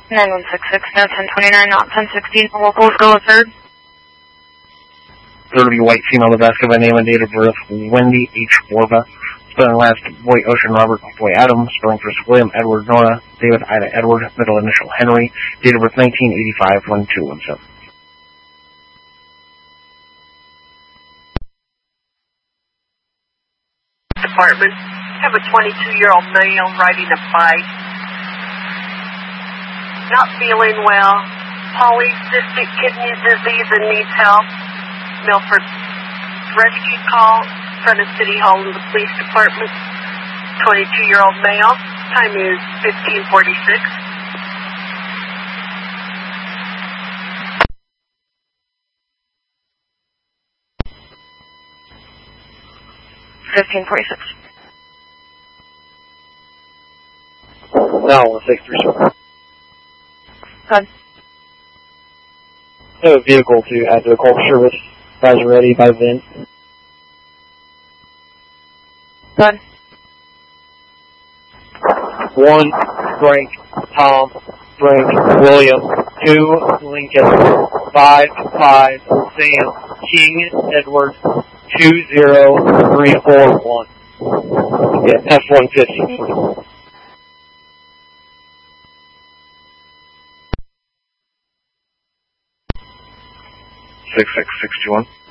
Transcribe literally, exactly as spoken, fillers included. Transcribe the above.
nine one six six, now ten twenty-nine, not ten sixteen. Locals go with third. Third will be white female Nebraska by name and date of birth, Wendy H. Borba. Spelling last, boy Ocean Robert, boy Adam. Spelling first, William Edward Nora, David Ida Edward, middle initial Henry. Date of birth nineteen eighty-five, one two one seven. Department. Have a twenty-two-year-old male riding a bike. Not feeling well. Polycystic kidney disease and needs help. Milford rescue call. Front of City Hall in the police department. twenty-two-year-old male. Time is fifteen forty-six. fifteen forty-six. Now one six three seven. Good. I have a vehicle to add to the call service. Guys are ready by then. Good. One, Frank, Tom, Frank, William. Two, Lincoln. Five, five, Sam, King, Edward. Two, zero, three, four, one. Yeah, F one fifty. six six six two one.